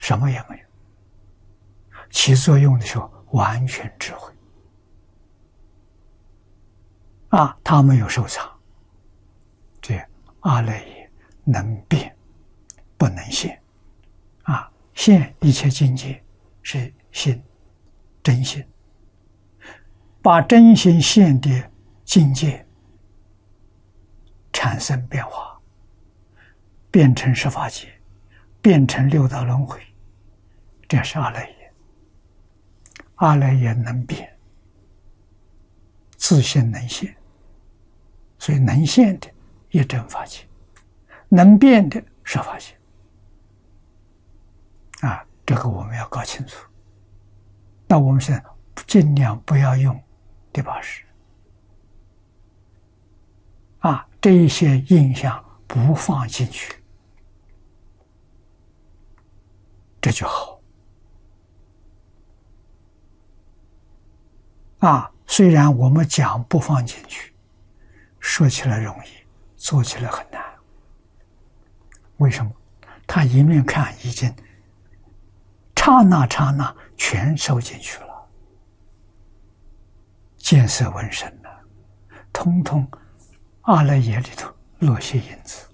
什么也没有。起作用的时候，完全智慧它没有收藏。这阿赖耶能变，不能现现一切境界是心，真心。把真心现的境界产生变化，变成十法界，变成六道轮回，这是阿赖耶。阿赖耶能变，自性能现，所以能现的一真法界，能变的十法界这个我们要搞清楚。那我们现在尽量不要用第八识这一些印象不放进去，这就好虽然我们讲不放进去，说起来容易，做起来很难。为什么？他一面看已经刹那全收进去了，见色闻声了，通通阿赖耶里头落些因子。